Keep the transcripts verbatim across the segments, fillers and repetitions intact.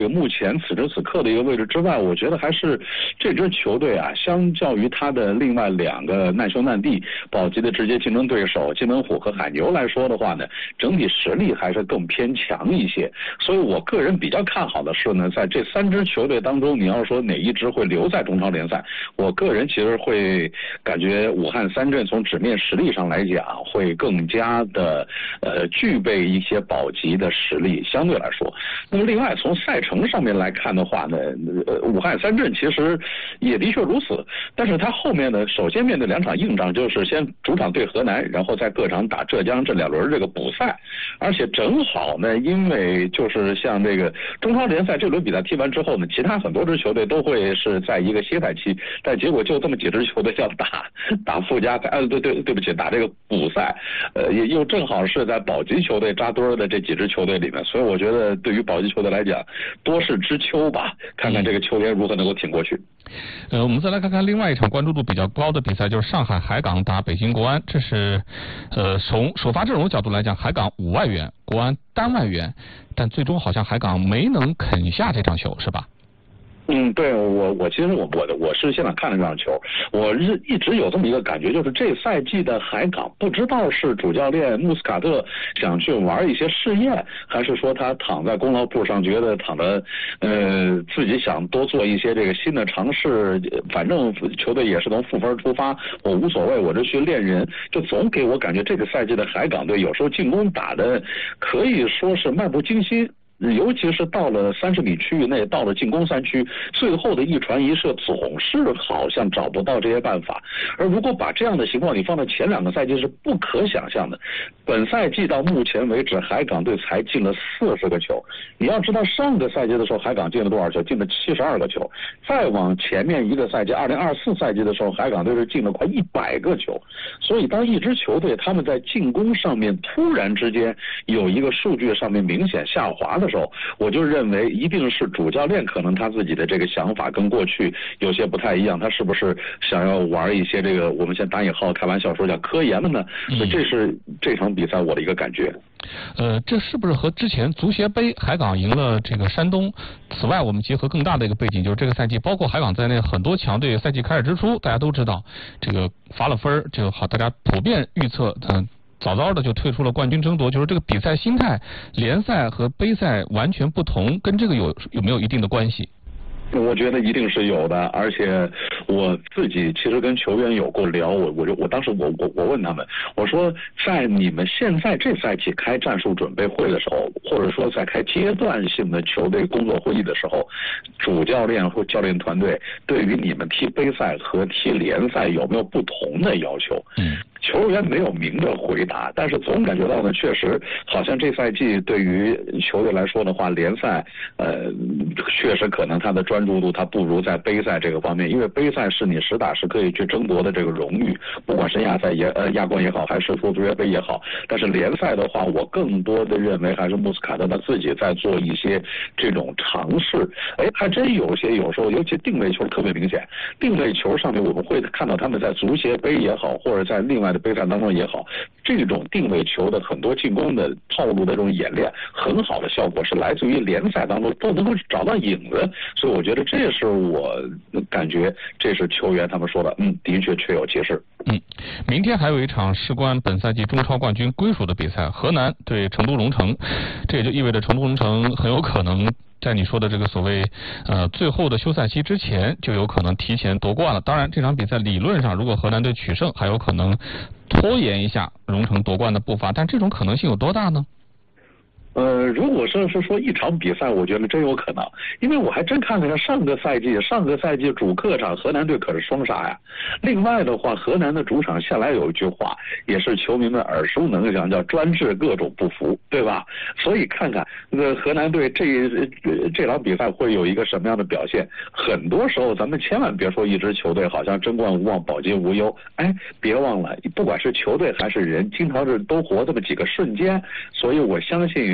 目前此时此刻的一个位置之外，我觉得还是这支球队啊，相较于他的另外两个难兄难弟保级的直接竞争对手金门虎和海牛来说的话呢，整体实力还是更偏强一些。所以我个人比较看好的是呢，在这三支球队当中，你要说哪一支会留在中超联赛，我个人其实会感觉武汉三镇从纸面实力上来讲，会更加的呃具备一些保级的实力，相对来说。那么另外从赛程上面来看的话呢，呃，武汉三镇其实也的确如此，但是他后面呢，首先面对两场硬仗，就是先主场对河南，然后在各场打浙江这两轮这个补赛，而且正好呢，因为就是像这个中超联赛这轮比赛踢完之后呢，其他很多支球队都会是在一个歇赛期，但结果就这么几支球队要打打附加赛，呃，对对对不起，打这个补赛，呃，也又正好是在保级球队扎堆儿的这几支球队里面，所以我觉得对于保级球队来讲，多事之秋吧，看看这个秋天如何能够挺过去。 呃，我们再来看看另外一场关注度比较高的比赛，就是上海海港打北京国安。这是，呃，从首发阵容的角度来讲，海港五外援，国安单外援，但最终好像海港没能啃下这场球，是吧？ 嗯，对我我其实我我的我是现场看了这场球，我是一直有这么一个感觉，就是这赛季的海港不知道是主教练穆斯卡特想去玩一些试验，还是说他躺在功劳簿上觉得躺着呃自己想多做一些这个新的尝试，反正球队也是从负分出发，我无所谓，我这去练人，就总给我感觉这个赛季的海港队有时候进攻打的可以说是漫不经心。尤其是到了三十米区域内，到了进攻三区，最后的一传一射总是好像找不到这些办法。而如果把这样的情况你放到前两个赛季是不可想象的。本赛季到目前为止，海港队才进了四十个球。你要知道上个赛季的时候，海港进了多少球？进了七十二个球。再往前面一个赛季，二零二四赛季的时候，海港队是进了快一百个球。所以当一支球队他们在进攻上面突然之间有一个数据上面明显下滑的时候，我就认为一定是主教练可能他自己的这个想法跟过去有些不太一样，他是不是想要玩一些这个我们先打引号开玩笑说叫科研了呢？所以这是这场比赛我的一个感觉。 呃，这是不是和之前足协杯海港赢了这个山东？此外，我们结合更大的一个背景，就是这个赛季包括海港在内很多强队赛季开始之初，大家都知道这个罚了分就好，大家普遍预测嗯。呃早早的就退出了冠军争夺，就是这个比赛心态，联赛和杯赛完全不同，跟这个有有没有一定的关系？ 我觉得一定是有的，而且我自己其实跟球员有过聊，我我就我当时我我我问他们，我说在你们现在这赛季开战术准备会的时候，或者说在开阶段性的球队工作会议的时候，主教练或教练团队对于你们踢杯赛和踢联赛有没有不同的要求？嗯。球员没有明着回答，但是总感觉到呢，确实好像这赛季对于球队来说的话，联赛呃确实可能他的专注度他不如在杯赛这个方面，因为杯赛是你实打实可以去争夺的这个荣誉，不管是亚赛也呃亚冠也好，还是说足协杯也好。但是联赛的话，我更多的认为还是穆斯卡特他自己在做一些这种尝试。哎，还真有些有时候，尤其定位球特别明显，定位球上面我们会看到他们在足协杯也好，或者在另外的杯赛当中也好，这种定位球的很多进攻的套路的这种演练，很好的效果是来自于联赛当中都能够找到影子，所以我觉得这是我感觉这是球员他们说的，嗯，的确确有其事。 嗯，明天还有一场事关本赛季中超冠军归属的比赛，河南对成都龙城，这也就意味着成都龙城很有可能在你说的这个所谓呃最后的休赛期之前就有可能提前夺冠了。当然这场比赛理论上如果河南队取胜还有可能拖延一下龙城夺冠的步伐，但这种可能性有多大呢？ 呃，如果说是说一场比赛，我觉得真有可能，因为我还真看了一下上个赛季，上个赛季主客场河南队可是双杀呀。另外的话，河南的主场向来有一句话，也是球迷们耳熟能详，叫专治各种不服，对吧？所以看看那个河南队这这场比赛会有一个什么样的表现。很多时候咱们千万别说一支球队好像争冠无望，保级无忧，哎，别忘了，不管是球队还是人，经常是都活这么几个瞬间。所以我相信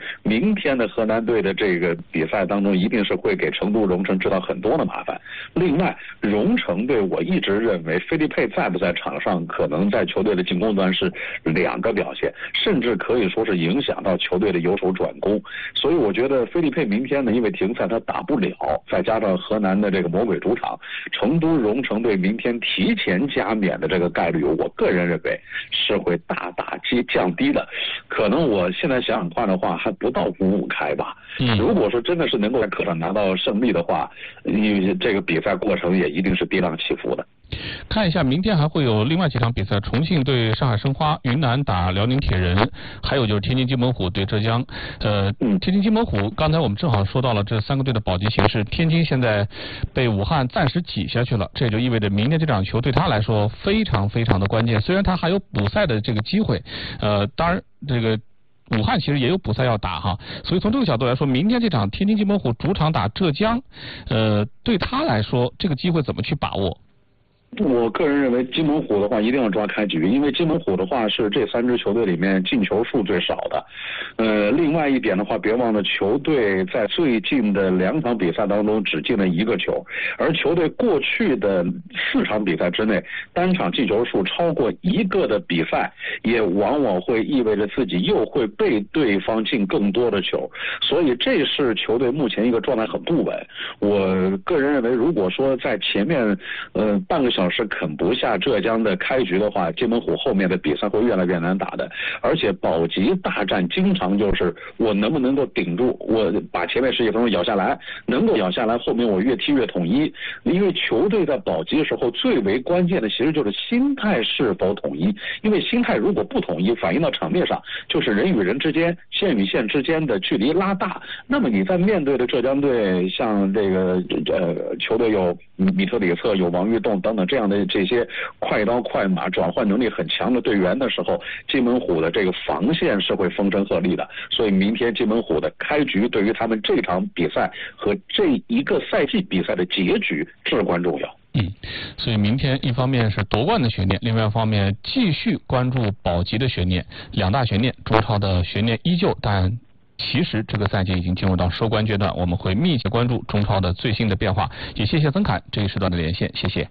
明天的河南队的这个比赛当中，一定是会给成都蓉城制造很多的麻烦。另外，蓉城队我一直认为菲利佩在不在场上，可能在球队的进攻端是两个表现，甚至可以说是影响到球队的由守转攻。所以我觉得菲利佩明天呢，因为停赛他打不了，再加上河南的这个魔鬼主场，成都蓉城队明天提前加冕的这个概率，我个人认为是会大大降低的。可能我现在想想看的话，还不到五五开吧。 嗯， 如果说真的是能够在客场拿到胜利的话，因为这个比赛过程也一定是跌宕起伏的。 看一下，明天还会有另外几场比赛：重庆对上海申花，云南打辽宁铁人，还有就是天津津门虎对浙江。呃，天津津门虎，刚才我们正好说到了这三个队的保级形势。天津现在被武汉暂时挤下去了，这也就意味着明天这场球对他来说非常非常的关键。虽然他还有补赛的这个机会，呃，当然这个武汉其实也有补赛要打哈，所以从这个角度来说，明天这场天津津门虎主场打浙江，呃，对他来说这个机会怎么去把握？ 我个人认为津门虎的话一定要抓开局，因为津门虎的话是这三支球队里面进球数最少的。呃，另外一点的话，别忘了球队在最近的两场比赛当中只进了一个球，而球队过去的四场比赛之内，单场进球数超过一个的比赛，也往往会意味着自己又会被对方进更多的球，所以这是球队目前一个状态很不稳。我个人认为，如果说在前面呃半个小时是啃不下浙江的开局的话，津门虎后面的比赛会越来越难打的。而且保级大战经常就是我能不能够顶住，我把前面十几分钟咬下来，能够咬下来，后面我越踢越统一。因为球队在保级的时候最为关键的其实就是心态是否统一，因为心态如果不统一，反映到场面上就是人与人之间、线与线之间的距离拉大，那么你在面对的浙江队，像这个呃球队有米特里策、有王玉栋等等这样的这些快刀快马、转换能力很强的队员的时候，津门虎的这个防线是会风声鹤唳的。所以明天津门虎的开局对于他们这场比赛和这一个赛季比赛的结局至关重要。 嗯，所以明天一方面是夺冠的悬念，另外一方面继续关注保级的悬念，两大悬念，中超的悬念依旧，但其实这个赛季已经进入到收官阶段，我们会密切关注中超的最新的变化。也谢谢曾侃这一时段的连线，谢谢。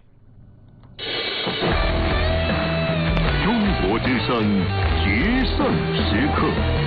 中国之声决胜时刻。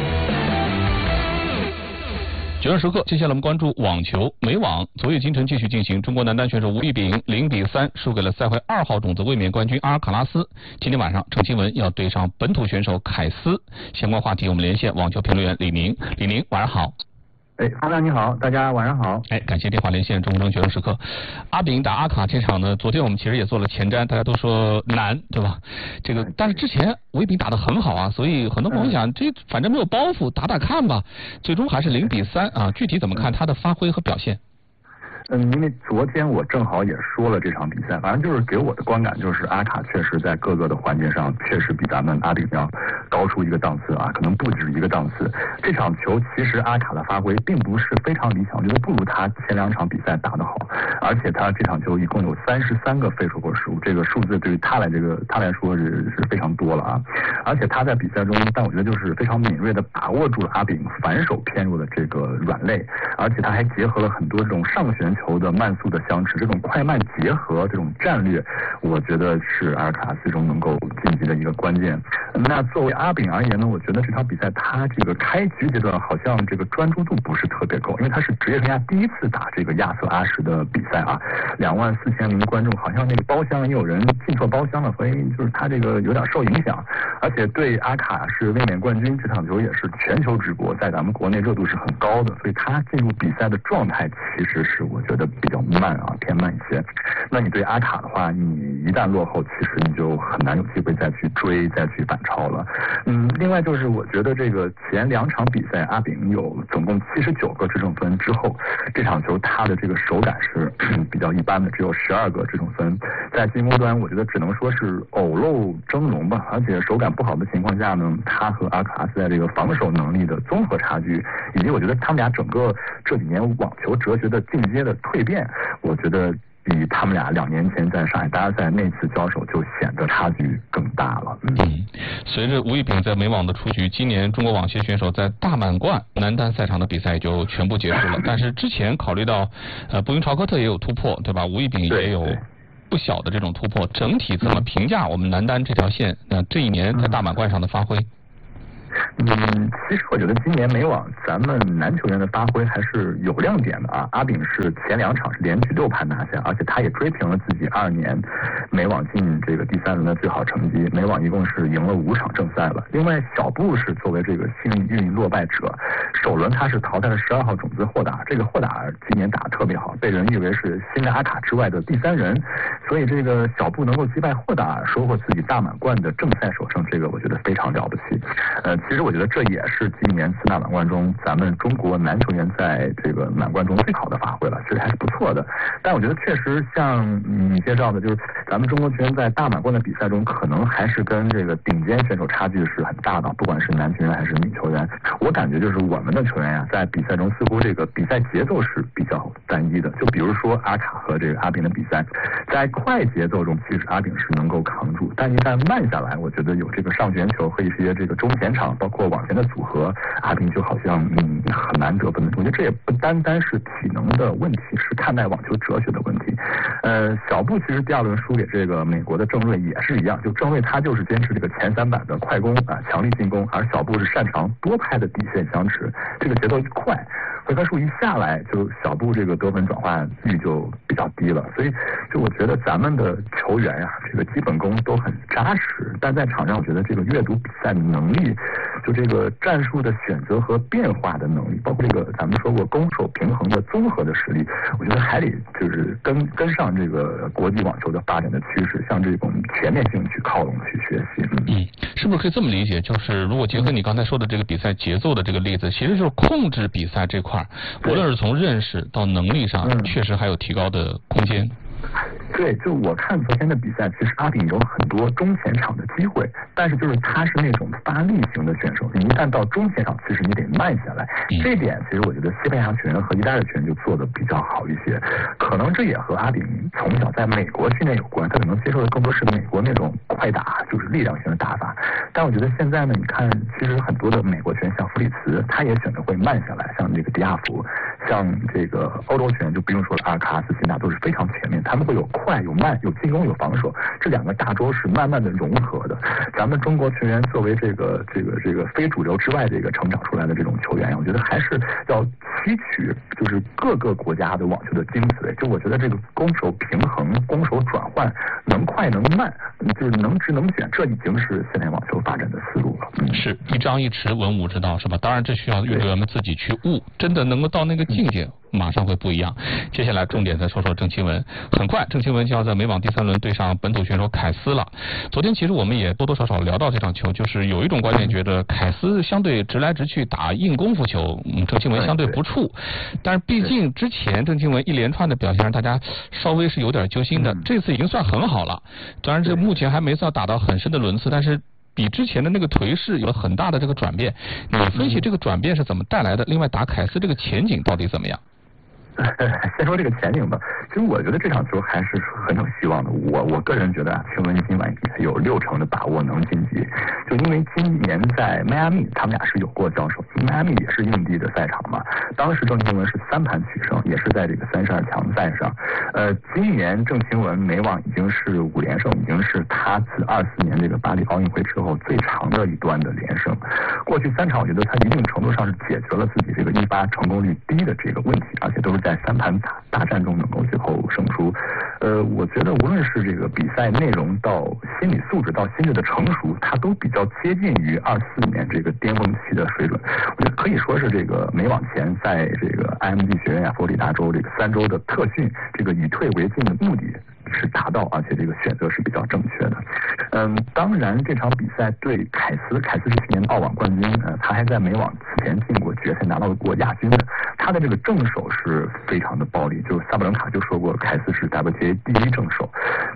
决胜时刻，接下来我们关注网球。美网昨夜今晨继续进行，中国男单选手吴玉丙零比三输给了赛会二号种子卫冕冠军阿尔卡拉斯。今天晚上，郑钦文要对上本土选手凯斯。相关话题，我们连线网球评论员李宁。李宁，晚上好。 哎，方亮你好，大家晚上好。 哎，感谢电话连线中国决胜时刻。阿丙打阿卡这场呢，昨天我们其实也做了前瞻，大家都说难，对吧？这个，但是之前吴玉丙打得很好啊，所以很多朋友想，这反正没有包袱，打打看吧。最终还是零比三啊，具体怎么看他的发挥和表现？ 嗯，因为昨天我正好也说了这场比赛，反正就是给我的观感就是阿卡确实在各个的环节上确实比咱们阿丙要高出一个档次啊，可能不止一个档次。这场球其实阿卡的发挥并不是非常理想，就是不如他前两场比赛打得好，而且他这场球一共有三十三个废手过失误，这个数字对于他来这个他来说是是非常多了啊。而且他在比赛中，但我觉得就是非常敏锐的把握住了阿丙反手偏入的这个软肋，而且他还结合了很多这种上旋球的慢速的相持，这种快慢结合这种战略，我觉得是阿尔卡拉斯中能够晋级的一个关键。那作为阿丙而言呢，我觉得这场比赛他这个开局阶段好像这个专注度不是特别够，因为他是职业生涯第一次打这个亚瑟阿什的比赛啊，两万四千名观众，好像那个包厢也有人进错包厢了，所以就是他这个有点受影响。而且对阿卡是卫冕冠军，这场球也是全球直播，在咱们国内热度是很高的，所以他进入比赛的状态其实是我觉得比较慢啊，偏慢一些。那你对阿卡的话，你一旦落后，其实你就很难有机会再去追、再去反超了。嗯，另外就是我觉得这个前两场比赛，阿丙有总共七十九个制胜分之后，这场球他的这个手感是比较一般的，只有十二个制胜分，在进攻端我觉得只能说是偶露峥嵘吧。而且手感不好的情况下呢，他和阿卡拉斯在这个防守能力的综合差距，以及我觉得他们俩整个这几年网球哲学的进阶的蜕变，我觉得比他们俩两年前在上海大师赛那次交手就显得差距更大了。嗯， 嗯随着吴亦丙在美网的出局，今年中国网协选手在大满贯男单赛场的比赛就全部结束了。但是之前考虑到，呃，布云朝科特也有突破，对吧？吴亦丙也有不小的这种突破。整体怎么评价我们男单这条线？那、呃、这一年在大满贯上的发挥？ 嗯，其实我觉得今年美网咱们男球员的发挥还是有亮点的啊。阿炳是前两场是连续六盘拿下，而且他也追平了自己二年美网进这个第三轮的最好成绩。美网一共是赢了五场正赛了。另外，小布是作为这个幸运落败者，首轮他是淘汰了十二号种子霍达。这个霍达今年打得特别好，被人誉为是新的阿卡之外的第三人。所以这个小布能够击败霍达，收获自己大满贯的正赛首胜，这个我觉得非常了不起。呃，其实我觉得这也是今年四大满贯中咱们中国男球员在这个满贯中最好的发挥了，其实还是不错的。但我觉得确实像你介绍的，就是咱们中国球员在大满贯的比赛中，可能还是跟这个顶尖选手差距是很大的，不管是男球员还是女球员。我感觉就是我们的球员呀、啊，在比赛中似乎这个比赛节奏是比较单一的。就比如说阿卡和这个阿炳的比赛，在快节奏中，其实阿炳是能够扛住，但一旦慢下来，我觉得有这个上旋球和一些这个中前场，包括往前的组合，阿炳就好像嗯很难得分。我觉得这也不单单是体能的问题，是看待网球哲学的问题。呃，小布其实第二轮输给这个美国的郑睿也是一样，就郑睿他就是坚持这个前三板的快攻啊，强力进攻，而小布是擅长多拍的底线相持，这个节奏一快，回合数一下来，就小布这个得分转换率就比较低了。所以就我觉得咱们的球员呀、啊，这个基本功都很扎实，但在场上我觉得这个阅读比赛的能力，就这个战术的选择和变化的能力，包括这个咱们说过攻守平衡的综合的实力，我觉得还得就是跟跟上这个国际网球的发展的趋势，向这种全面性去靠拢去学习。嗯， 嗯是不是可以这么理解？就是如果结合你刚才说的这个比赛节奏的这个例子，其实就是控制比赛这块，无论是从认识到能力上，嗯、确实还有提高的空间。 对，就我看昨天的比赛，其实阿炳有很多中前场的机会，但是就是他是那种发力型的选手，你一旦到中前场，其实你得慢下来。嗯、这一点其实我觉得西班牙球员和意大利球员就做的比较好一些，可能这也和阿炳从小在美国训练有关，他可能接受的更多是美国那种快打，就是力量型的打法。但我觉得现在呢，你看，其实很多的美国球员像弗里茨，他也选择会慢下来，像这个迪亚福，像这个欧洲球员就不用说了，阿尔卡斯、辛纳都是非常全面，他们会有快有慢，有进攻有防守，这两个大洲是慢慢的融合的。咱们中国球员作为这个这个这个非主流之外这个成长出来的这种球员，我觉得还是要吸取就是各个国家的网球的精髓。就我觉得这个攻守平衡、攻守转换能快能慢，就是能直能卷，这已经是现代网球发展的思路了。嗯、 是一张一弛，文武之道，是吧？当然这需要运动员们自己去悟，真的能够到那个境界。马上会不一样。接下来重点再说说郑钦文。很快，郑钦文就要在美网第三轮对上本土选手凯斯了。昨天其实我们也多多少少聊到这场球，就是有一种观点觉得凯斯相对直来直去打硬功夫球，嗯，郑钦文相对不怵。但是毕竟之前郑钦文一连串的表现让大家稍微是有点揪心的，这次已经算很好了。当然这目前还没算打到很深的轮次，但是比之前的那个颓势有了很大的这个转变。你分析这个转变是怎么带来的？另外打凯斯这个前景到底怎么样？ 先说这个前景吧，其实我觉得这场球还是很有希望的。我我个人觉得啊，钦文今晚有六成的把握能晋级，就因为今年在迈阿密他们俩是有过交手，迈阿密也是硬地的赛场嘛。当时郑钦文是三盘取胜，也是在这个三十二强赛上。呃，今年郑钦文美网已经是五连胜，已经是他自二四年这个巴黎奥运会之后最长的一段的连胜。过去三场，我觉得他一定程度上是解决了自己这个一发成功率低的这个问题，而且都是在三盘大大战中能够最后胜出。呃，我觉得无论是这个比赛内容到心理素质到心智的成熟，它都比较接近于二四年这个巅峰期的水准。我觉得可以说是这个美网前在这个 I M G 学院呀、佛罗里达州这个三周的特训，这个以退为进的目的是达到，而且这个选择是比较正确的。嗯，当然这场比赛对凯斯，凯斯是去年的澳网冠军，呃，他还在美网此前进过决赛，拿到过亚军的。他的这个正手是非常的暴力，就是萨布伦卡就说过，凯斯是 W T A 第一正手，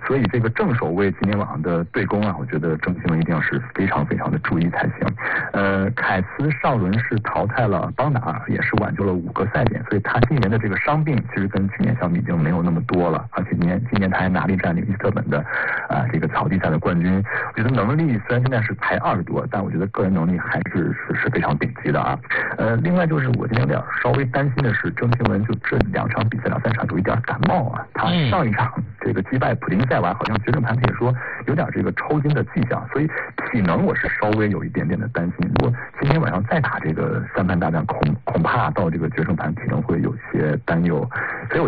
所以这个正手位今天晚上的对攻啊，我觉得郑钦文一定要是非常非常的注意才行。呃，凯斯上轮是淘汰了邦达尔，也是挽救了五个赛点，所以他今年的这个伤病其实跟去年相比已经没有那么多了，而且今年今年他还拿力占领伊斯特本的啊、呃、这个草地赛的冠军。我觉得能力虽然现在是排二十多，但我觉得个人能力还是是是非常顶级的啊。呃，另外就是我今天有点稍微担心的是郑钦文就这两场比赛两三场有一点感冒啊，他上一场这个击败普林赛完，好像决胜盘也说有点这个抽筋的迹象，所以体能我是稍微有一点点的担心。如果今天晚上再打这个三盘大战，恐恐怕到这个决胜盘体能会有些担忧。